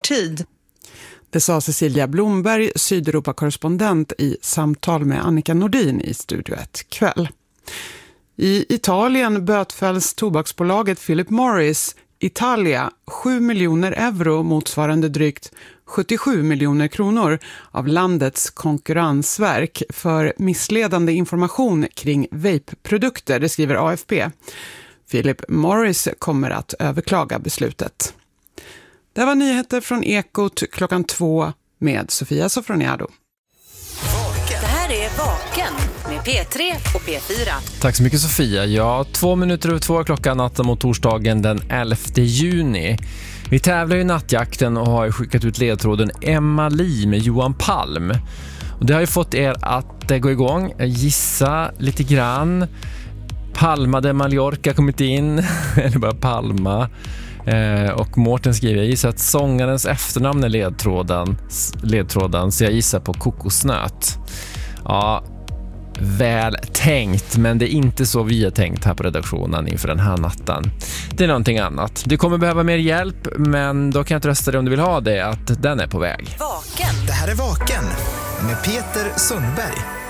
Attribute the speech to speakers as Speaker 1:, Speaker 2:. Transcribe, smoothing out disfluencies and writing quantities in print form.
Speaker 1: tid.
Speaker 2: Det sa Cecilia Blomberg, Sydeuropa-korrespondent i samtal med Annika Nordin i Studio 1 kväll. I Italien bötfälls tobaksbolaget Philip Morris Italia 7 miljoner euro motsvarande drygt 77 miljoner kronor av landets konkurrensverk för missledande information kring vape-produkter, det skriver AFP. Philip Morris kommer att överklaga beslutet. Det var nyheter från Ekot 2:00 med Sofia Sofroniado.
Speaker 3: Det här är Vaken med P3 och P4.
Speaker 4: Tack så mycket Sofia. Ja, 2:02 klockan natten mot torsdagen den 11 juni. Vi tävlar i nattjakten och har skickat ut ledtråden Emma Li med Johan Palm. Och det har ju fått er att gå igång, gissa lite grann. Palma de Mallorca kommit in, eller bara Palma. Och Mårten skriver, jag gissar att sångarens efternamn är ledtråden, så jag gissar på kokosnöt. Ja, väl tänkt, men det är inte så vi har tänkt här på redaktionen inför den här natten. Det är någonting annat. Du kommer behöva mer hjälp, men då kan jag trösta dig om du vill ha det, att den är på väg.
Speaker 3: Vaken.
Speaker 5: Det här är Vaken med Peter Sundberg.